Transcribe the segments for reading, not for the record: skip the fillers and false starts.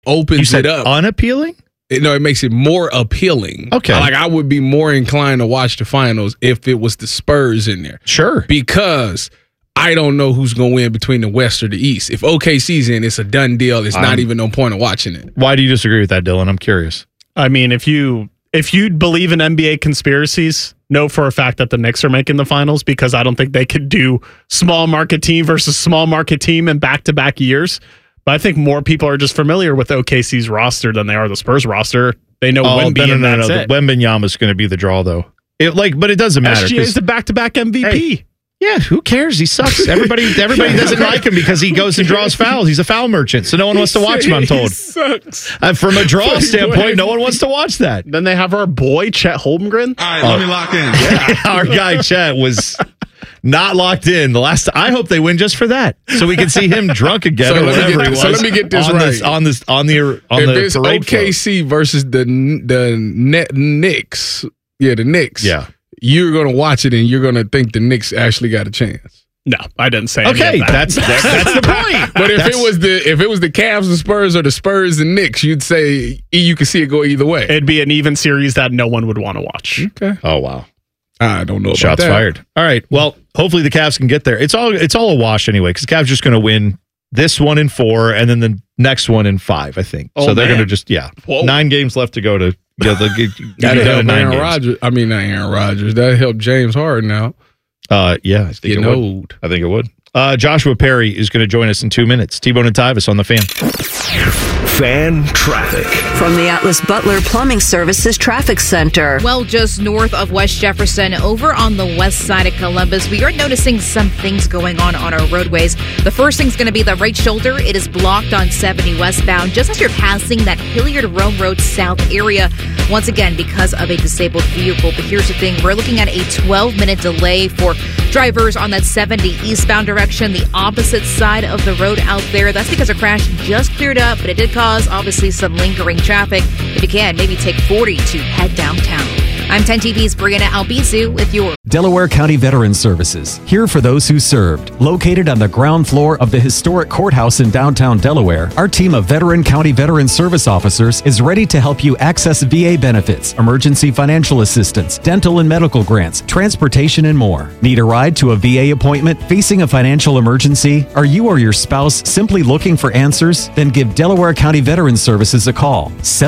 opens it up. Unappealing? It makes it more appealing. Okay. Like, I would be more inclined to watch the finals if it was the Spurs in there. Sure. Because I don't know who's going to win between the West or the East. If OKC's in, it's a done deal. It's not even no point of watching it. Why do you disagree with that, Dylan? I'm curious. I mean, if you believe in NBA conspiracies, know for a fact that the Knicks are making the finals, because I don't think they could do small market team versus small market team in back-to-back years. But I think more people are just familiar with OKC's roster than they are the Spurs roster. They know Wemby, and that's it. Wembanyama's going to be the draw, though. But it doesn't matter. SGA's the back-to-back MVP. Hey, yeah, who cares? He sucks. Everybody doesn't like him because he goes and draws fouls. He's a foul merchant, so no one wants to watch him, I'm told. He sucks. From a draw standpoint, no one wants to watch that. Then they have our boy, Chet Holmgren. All right, let me lock in. Yeah. Our guy, Chet, was not locked in. I hope they win just for that, so we can see him drunk again. So let me get this right. On the if it's parade OKC versus the Knicks, the Knicks. Yeah. You're going to watch it and you're going to think the Knicks actually got a chance. No, I didn't say any okay. of that. That's the point. But if it was the Cavs and Spurs or the Spurs and Knicks, you'd say you could see it go either way. It'd be an even series that no one would want to watch. Okay. Oh wow. I don't know about Shots that. fired. All right. Well, hopefully the Cavs can get there. It's all a wash anyway, because the Cavs are just going to win this one in 4 and then the next one in 5, I think. So they're going to just 9 games left to go to. That'll help Aaron Rodgers. I mean, not Aaron Rodgers. That helped James Harden out. Yeah, I think getting old. I think it would. Joshua Perry is going to join us in 2 minutes. T-Bone and Tyvis on the Fan. Fan traffic from the Atlas Butler Plumbing Services Traffic Center. Well, just north of West Jefferson, over on the west side of Columbus, we are noticing some things going on our roadways. The first thing's going to be the right shoulder. It is blocked on 70 westbound just as you're passing that Hilliard-Rome Road South area. Once again, because of a disabled vehicle. But here's the thing. We're looking at a 12-minute delay for drivers on that 70 eastbound direction, the opposite side of the road out there. That's because a crash just cleared up, but it did cause, obviously, some lingering traffic. If you can, maybe take 40 to head downtown. I'm 10 TV's Brianna Albizu with your Delaware County Veterans Services, here for those who served. Located on the ground floor of the historic courthouse in downtown Delaware, our team of Veteran County Veterans Service officers is ready to help you access VA benefits, emergency financial assistance, dental and medical grants, transportation, and more. Need a ride to a VA appointment? Facing a financial emergency? Are you or your spouse simply looking for answers? Then give Delaware County Veterans Services a call.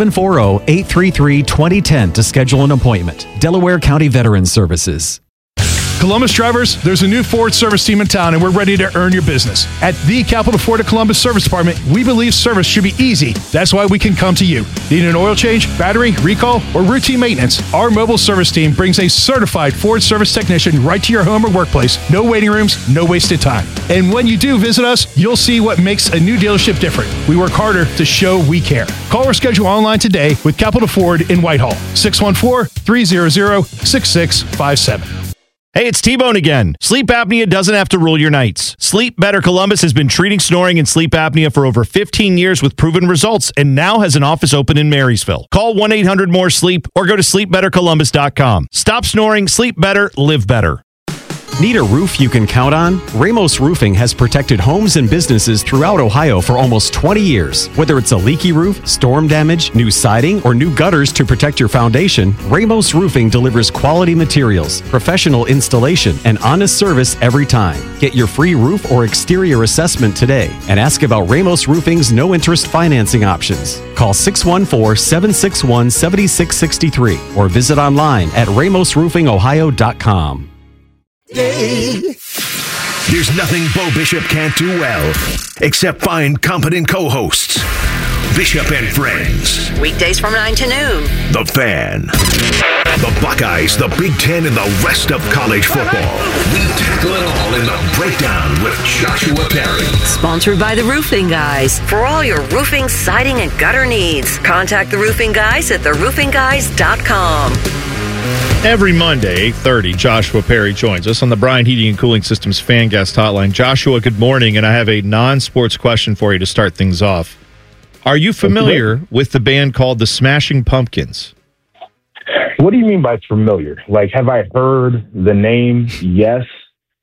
740-833-2010 to schedule an appointment. Delaware County Veterans Services. Columbus drivers, there's a new Ford service team in town, and we're ready to earn your business. At the Capital Ford of Columbus Service Department, we believe service should be easy. That's why we can come to you. Need an oil change, battery, recall, or routine maintenance? Our mobile service team brings a certified Ford service technician right to your home or workplace. No waiting rooms, no wasted time. And when you do visit us, you'll see what makes a new dealership different. We work harder to show we care. Call or schedule online today with Capital Ford in Whitehall. 614-300-6657. Hey, it's T-Bone again. Sleep apnea doesn't have to rule your nights. Sleep Better Columbus has been treating snoring and sleep apnea for over 15 years with proven results and now has an office open in Marysville. Call 1-800-MORE-SLEEP or go to sleepbettercolumbus.com. Stop snoring, sleep better, live better. Need a roof you can count on? Ramos Roofing has protected homes and businesses throughout Ohio for almost 20 years. Whether it's a leaky roof, storm damage, new siding, or new gutters to protect your foundation, Ramos Roofing delivers quality materials, professional installation, and honest service every time. Get your free roof or exterior assessment today and ask about Ramos Roofing's no-interest financing options. Call 614-761-7663 or visit online at ramosroofingohio.com. There's nothing Bo Bishop can't do well, except find competent co-hosts. Bishop and Friends. Weekdays from 9 to noon. The Fan. The Buckeyes, the Big Ten, and the rest of college football. We tackle it all in the Breakdown with Joshua Perry. Sponsored by the Roofing Guys. For all your roofing, siding, and gutter needs, contact the Roofing Guys at theroofingguys.com. Every Monday, 8:30, Joshua Perry joins us on the Bryan Heating and Cooling Systems Fan Guest Hotline. Joshua, good morning, and I have a non-sports question for you to start things off. Are you familiar with the band called the Smashing Pumpkins? What do you mean by familiar? Like, have I heard the name? Yes.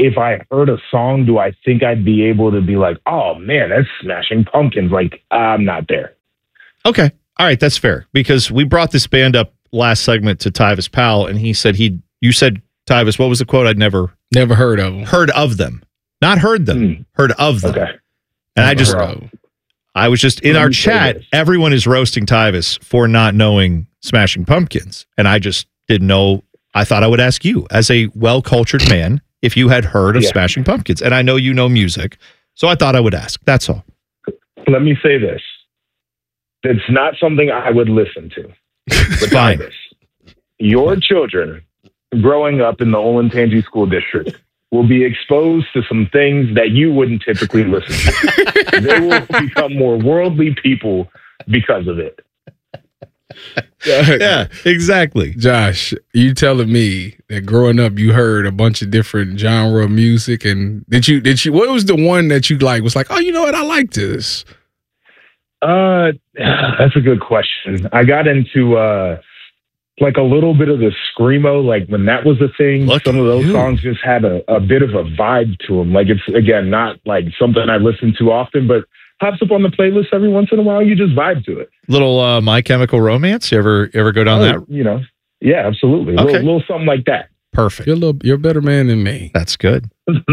if I heard a song, do I think I'd be able to be like, oh man, that's Smashing Pumpkins? Like, I'm not there. Okay. All right. That's fair, because we brought this band up last segment to Tyvis Powell, and he said you said, Tyvis, what was the quote? I'd never heard of them. Heard of them. Not heard them. Heard of them. Okay. And I was just in our chat, everyone is roasting Tyvis for not knowing Smashing Pumpkins. And I just didn't know. I thought I would ask you, as a well-cultured man, if you had heard of Smashing Pumpkins. And I know you know music, so I thought I would ask. That's all. Let me say this. It's not something I would listen to. But fine. Tyvis, your children growing up in the Olentangy School District will be exposed to some things that you wouldn't typically listen to. They will become more worldly people because of it. Yeah, exactly. Josh, you telling me that growing up you heard a bunch of different genre of music, and did you what was the one that you was like, oh, you know what, I like this? That's a good question. I got into like a little bit of the screamo, like when that was a thing. Some of those songs just had a bit of a vibe to them. Like, it's again not like something I listen to often, but pops up on the playlist every once in a while. You just vibe to it. Little My Chemical Romance. You ever go down that? You know, yeah, absolutely. Okay. Little something like that. Perfect. You're a better man than me. That's good.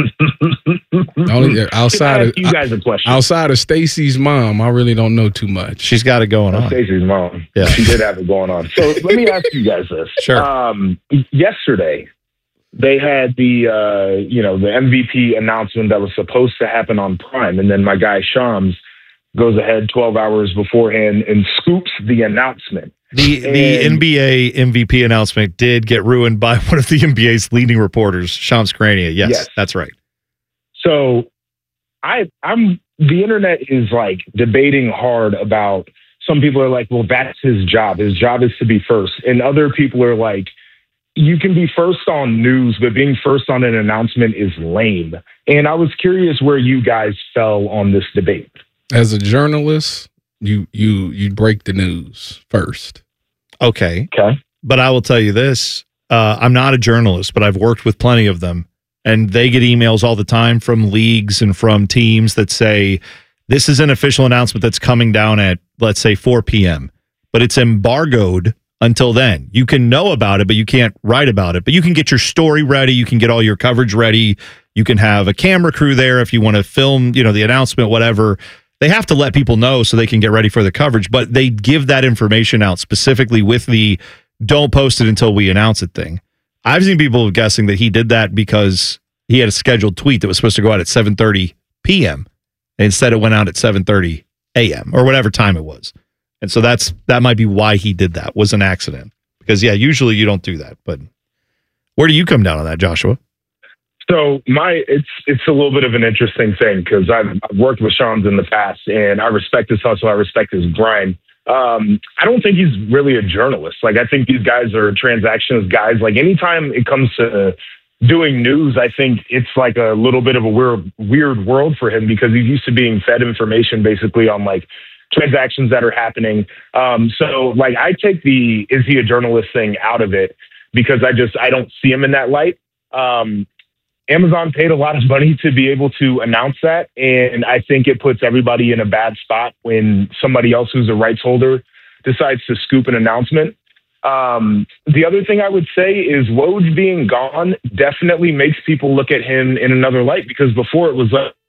Outside you guys a question. Outside of Stacy's mom, I really don't know too much. She's got it going on. Stacy's mom. Yeah, she did have it going on. So let me ask you guys this. Sure. Yesterday, they had the MVP announcement that was supposed to happen on Prime, and then my guy Shams goes ahead 12 hours beforehand and scoops the announcement. The NBA MVP announcement did get ruined by one of the NBA's leading reporters, Shams Charania. Yes, that's right. So the internet is like debating hard about, some people are like, well, that's his job. His job is to be first. And other people are like, you can be first on news, but being first on an announcement is lame. And I was curious where you guys fell on this debate. As a journalist, you break the news first. Okay. But I will tell you this. I'm not a journalist, but I've worked with plenty of them. And they get emails all the time from leagues and from teams that say, this is an official announcement that's coming down at, let's say, 4 p.m. But it's embargoed until then. You can know about it, but you can't write about it. But you can get your story ready. You can get all your coverage ready. You can have a camera crew there if you want to film, the announcement, whatever. They have to let people know so they can get ready for the coverage, but they give that information out specifically with the don't post it until we announce it thing. I've seen people guessing that he did that because he had a scheduled tweet that was supposed to go out at 7:30 p.m. and instead it went out at 7:30 a.m. or whatever time it was. And so that might be why he did that, was an accident. Because, usually you don't do that. But where do you come down on that, Joshua? So it's a little bit of an interesting thing, because I've worked with Shams in the past, and I respect his hustle. I respect his grind. I don't think he's really a journalist. Like, I think these guys are transactionalist guys. Like, anytime it comes to doing news, I think it's like a little bit of a weird world for him, because he's used to being fed information basically on like transactions that are happening. So like, I take the is he a journalist thing out of it, because I don't see him in that light. Amazon paid a lot of money to be able to announce that. And I think it puts everybody in a bad spot when somebody else who's a rights holder decides to scoop an announcement. The other thing I would say is Woj being gone definitely makes people look at him in another light, because before it was like,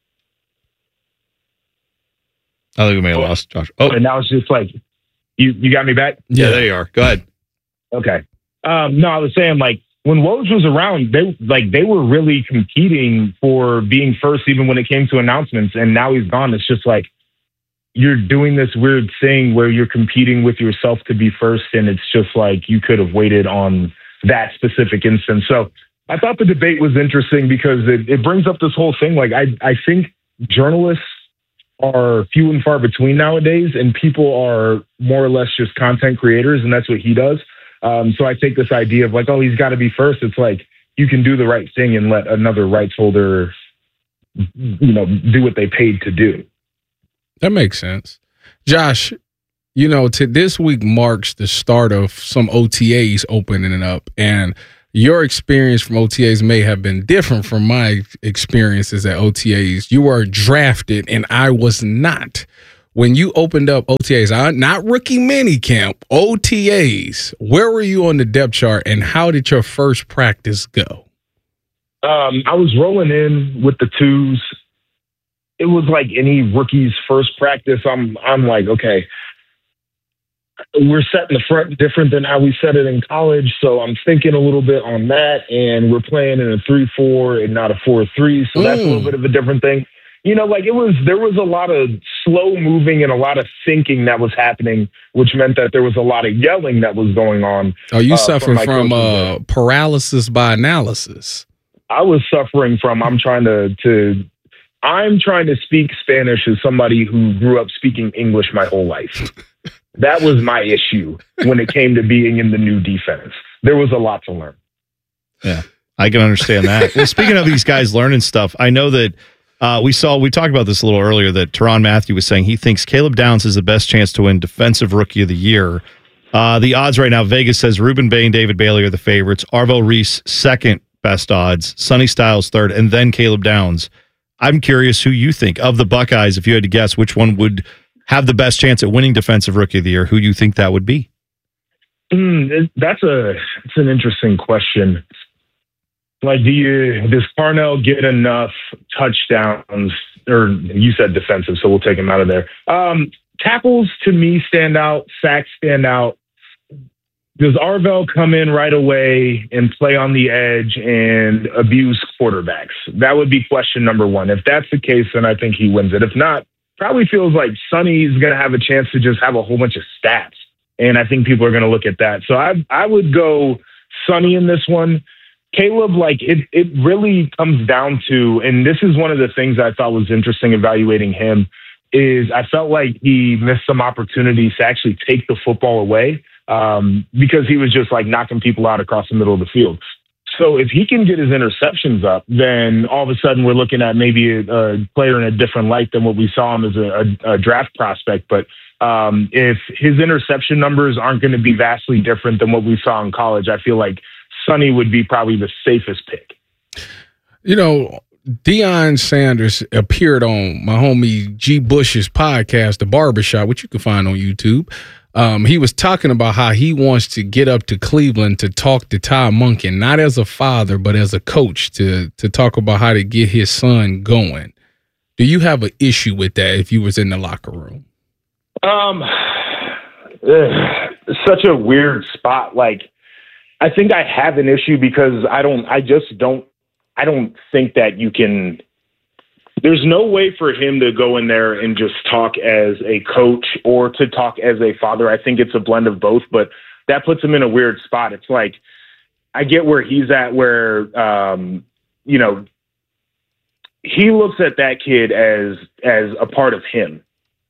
I think we may have lost Josh. Oh, and now it's just like, you got me back? Yeah, there you are. Go ahead. Okay. No, I was saying, like, when Woj was around, they were really competing for being first, even when it came to announcements. And now he's gone. It's just like, you're doing this weird thing where you're competing with yourself to be first. And it's just like, you could have waited on that specific instance. So I thought the debate was interesting, because it brings up this whole thing. Like, I think journalists are few and far between nowadays, and people are more or less just content creators. And that's what he does. So I take this idea of like, oh, he's got to be first. It's like, you can do the right thing and let another rights holder, do what they paid to do. That makes sense. Josh, this week marks the start of some OTAs opening up. And your experience from OTAs may have been different from my experiences at OTAs. You were drafted and I was not. When you opened up OTAs, not rookie minicamp, OTAs, where were you on the depth chart and how did your first practice go? I was rolling in with the twos. It was like any rookie's first practice. I'm like, okay, we're setting the front different than how we set it in college. So I'm thinking a little bit on that. And we're playing in a 3-4 and not a 4-3. So that's a little bit of a different thing. You know, like there was a lot of slow moving and a lot of thinking that was happening, which meant that there was a lot of yelling that was going on. Oh, you suffer from paralysis by analysis. I was suffering from, I'm trying to speak Spanish as somebody who grew up speaking English my whole life. That was my issue when it came to being in the new defense. There was a lot to learn. Yeah, I can understand that. Well, speaking of these guys learning stuff, I know that we talked about this a little earlier, that Tyrann Mathieu was saying he thinks Caleb Downs has the best chance to win Defensive Rookie of the Year. The odds right now, Vegas says Ruben Bay and David Bailey are the favorites. Arvo Reese, second best odds. Sonny Styles, third, and then Caleb Downs. I'm curious who you think of the Buckeyes, if you had to guess which one would have the best chance at winning Defensive Rookie of the Year, who you think that would be? It's an interesting question. Like, does Parnell get enough touchdowns? Or you said defensive, so we'll take him out of there. Tackles to me stand out. Sacks stand out. Does Arvell come in right away and play on the edge and abuse quarterbacks? That would be question number one. If that's the case, then I think he wins it. If not, probably feels like Sonny's going to have a chance to just have a whole bunch of stats. And I think people are going to look at that. So I would go Sonny in this one. Caleb, like it really comes down to, and this is one of the things I thought was interesting evaluating him, is I felt like he missed some opportunities to actually take the football away because he was just like knocking people out across the middle of the field. So if he can get his interceptions up, then all of a sudden we're looking at maybe a player in a different light than what we saw him as a draft prospect. But if his interception numbers aren't going to be vastly different than what we saw in college, I feel like Sonny would be probably the safest pick. You know, Deion Sanders appeared on my homie G. Bush's podcast, The Barbershop, which you can find on YouTube. He was talking about how he wants to get up to Cleveland to talk to Ty Monken, not as a father, but as a coach, to talk about how to get his son going. Do you have an issue with that if you was in the locker room? Such a weird spot. Like, I think I have an issue because I don't think that you can, there's no way for him to go in there and just talk as a coach or to talk as a father. I think it's a blend of both, but that puts him in a weird spot. It's like, I get where he's at, where, you know, he looks at that kid as a part of him.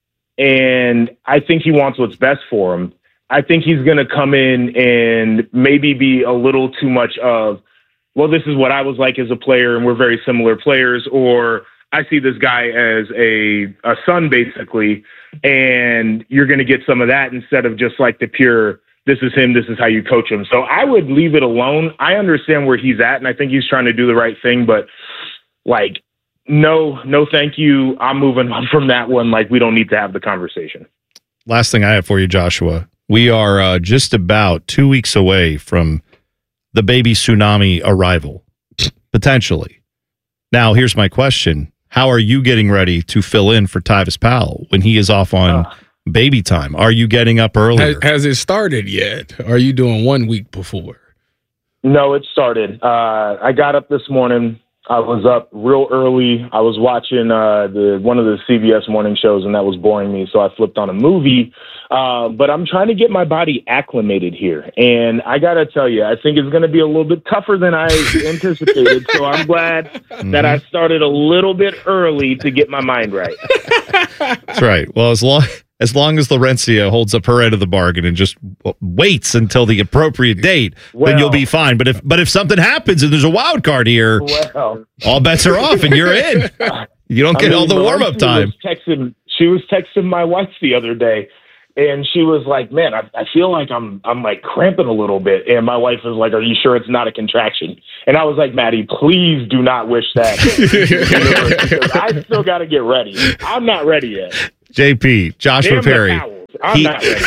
And I think he wants what's best for him. I think he's going to come in and maybe be a little too much of, well, this is what I was like as a player and we're very similar players, or I see this guy as a son, basically, and you're going to get some of that instead of just like the pure, this is him, this is how you coach him. So I would leave it alone. I understand where he's at, and I think he's trying to do the right thing, but like, no, thank you. I'm moving on from that one. Like, we don't need to have the conversation. Last thing I have for you, Joshua. We are just about 2 weeks away from the baby tsunami arrival, potentially. Now, here's my question. How are you getting ready to fill in for Tyvis Powell when he is off on baby time? Are you getting up earlier? Has it started yet? Or are you doing 1 week before? No, it started. I got up this morning. I was up real early. I was watching one of the CBS morning shows, and that was boring me, so I flipped on a movie. But I'm trying to get my body acclimated here. And I got to tell you, I think it's going to be a little bit tougher than I anticipated. So I'm glad that I started a little bit early to get my mind right. That's right. Well, as long as Laurencia holds up her end of the bargain and just waits until the appropriate date, then you'll be fine. But if something happens and there's a wild card here, all bets are off and you're in. You don't get all the warm-up time. She was texting my wife the other day, And she was like, man, I feel like I'm like cramping a little bit. And my wife was like, are you sure it's not a contraction? And I was like, Maddie, please do not wish that. Because I still got to get ready. I'm not ready yet. JP, Joshua Perry. I'm not ready.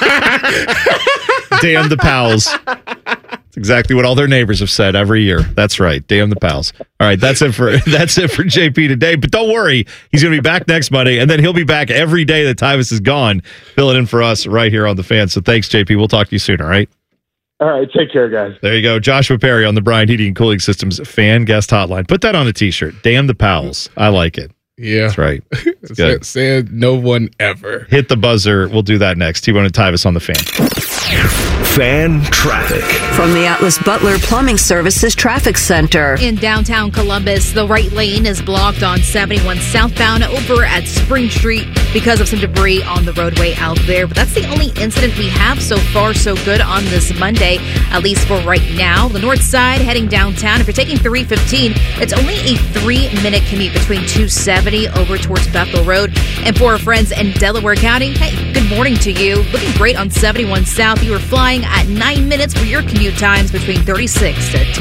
Damn the Pals. That's exactly what all their neighbors have said every year. That's right. Damn the Pals. All right, that's it for JP today. But don't worry, he's going to be back next Monday, and then he'll be back every day that Tyvus is gone, filling in for us right here on The Fan. So thanks, JP. We'll talk to you soon, all right? All right, take care, guys. There you go. Joshua Perry on the Bryant Heating and Cooling Systems fan guest hotline. Put that on a T-shirt. Damn the Pals. I like it. Yeah. That's right. It's good. Said no one ever. Hit the buzzer. We'll do that next. T-Bone and Tyvus on The Fan. Fan traffic. From the Atlas Butler Plumbing Services Traffic Center. In downtown Columbus, the right lane is blocked on 71 southbound over at Spring Street because of some debris on the roadway out there. But that's the only incident we have so far. So good on this Monday, at least for right now. The north side heading downtown, if you're taking 315, it's only a 3-minute commute between 270 over towards Bethel Road. And for our friends in Delaware County, hey, good morning to you. Looking great on 71 South. You were flying at 9 minutes for your commute times between 36 to 2.